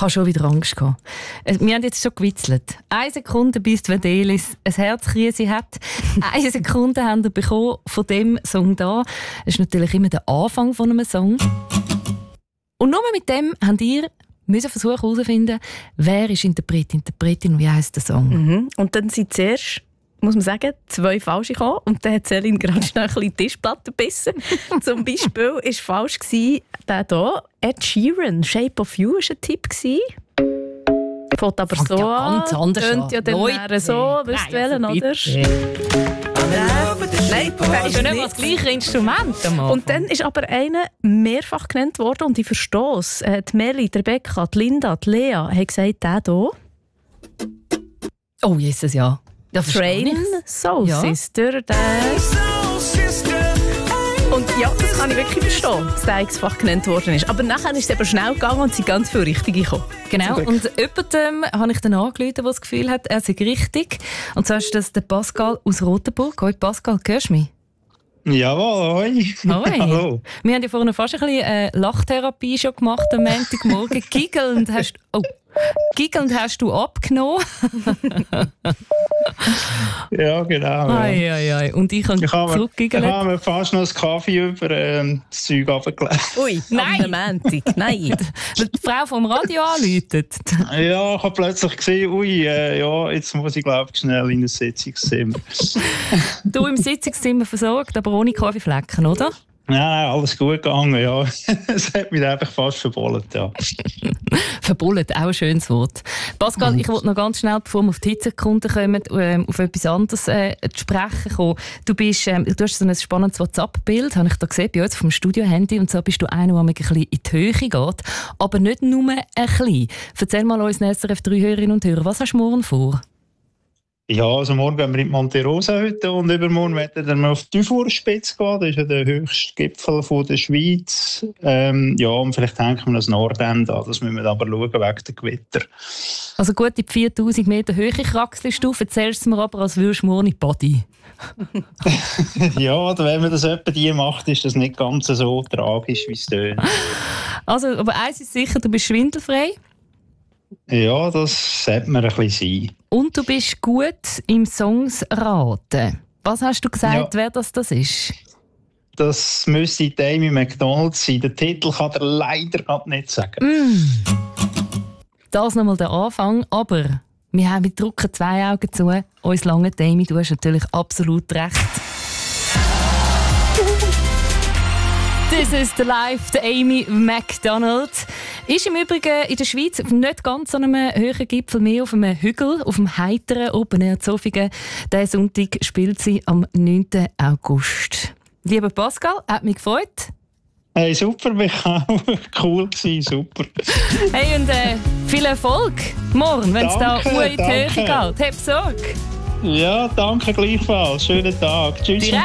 Ich habe schon wieder Angst gehabt. Wir haben jetzt schon gewitzelt. 1 Sekunde, bis die Vangelis eine Herzkrise hat. 1 Sekunde haben wir bekommen von dem Song da. Das ist natürlich immer der Anfang von einem Song. Und nur mit dem habt ihr versuchen herauszufinden, wer ist Interpretin und wie heisst der Song. Mhm. Und dann sind zuerst, muss man sagen, 2 falsche gekommen. Und dann hat Celine gerade schnell ein bisschen die Tischplatte gebissen. Zum Beispiel war falsch der hier. Ed Sheeran, «Shape of You» war ein Tipp. Fängt aber so ja ganz anders an. Ja dann Leute, so, wisst welchen, oder? Nein, das ist ja nicht mal das gleiche Instrument. Und dann ist aber einer mehrfach genannt worden und ich verstehe es. Die Meli, die Rebecca, die Linda, die Lea haben gesagt, der hier. Oh, Jesus, ja. Train Soul Sister. Und ja, das kann ich wirklich verstehen, dass der x-fach genannt worden ist. Aber nachher ist es eben schnell gegangen und sind ganz viele Richtige gekommen. Genau, und jemandem habe ich dann angerufen, der das Gefühl hat, er sei richtig. Und zwar ist das der Pascal aus Rotenburg. Hoi Pascal, hörst du mich? Jawohl, hoi. Hoi. Hallo. Wir haben ja vorhin fast ein bisschen Lachtherapie schon gemacht am Montagmorgen. Giggelnd hast du abgenommen. Ja, genau. Ja. Und ich kann zurückgiggeln. Ich habe mir fast noch einen Kaffee über das Zeug runtergelegt. Ui, nein. Montag. Nein. Die Frau vom Radio anläutet. Ja, ich habe plötzlich gesehen, jetzt muss ich glaube ich schnell in ein Sitzungszimmer. Du im Sitzungszimmer versorgt, aber ohne Kaffeeflecken, oder? Nein, alles gut gegangen, ja. Es hat mich einfach fast verbollet, ja. Verbollet, auch ein schönes Wort. Pascal, ich wollte noch ganz schnell, bevor wir auf die Hitzekunde kommen, auf etwas anderes zu sprechen kommen. Du hast so ein spannendes WhatsApp-Bild, habe ich da gesehen, bei uns auf dem Studio-Handy, und so bist du einer, der ein bisschen in die Höhe geht, aber nicht nur ein bisschen. Erzähl mal unseren SRF 3 Hörerinnen und Hörer, was hast du morgen vor? Ja, also morgen gehen wir in Monte Rosa heute und übermorgen werden wir auf die Teuforspitze gehen. Das ist ja der höchste Gipfel von der Schweiz. Und vielleicht denken wir das Nordende an. Das müssen wir aber schauen wegen der Gewitter. Also gute 4000 Meter Höhe kraxelst du, erzählst du mir aber, als würdest du morgen in die Body. Ja, oder wenn man das etwa die macht, ist das nicht ganz so tragisch, wie es tönt. Also, aber eins ist sicher, du bist schwindelfrei. Ja, das sollte man ein bisschen sein. Und du bist gut im Songs raten. Was hast du gesagt, wer das ist? Das müsste Amy Macdonald sein. Den Titel kann er leider gerade nicht sagen. Das nochmal der Anfang, aber wir drücken 2 Augen zu. Uns lange Amy, du hast natürlich absolut recht. This is the life, der Amy Macdonald. Ist im Übrigen in der Schweiz auf nicht ganz so einem höheren Gipfel, mehr auf einem Hügel, auf dem heiteren Open Air Zofingen. Diesen Sonntag spielt sie am 9. August. Lieber Pascal, hat mich gefreut. Hey, super, war auch cool gewesen, super. Hey, und viel Erfolg morgen, wenn es da in die Höhe geht. Hab Sorge. Ja, danke gleichfalls. Schönen Tag. Tschüss.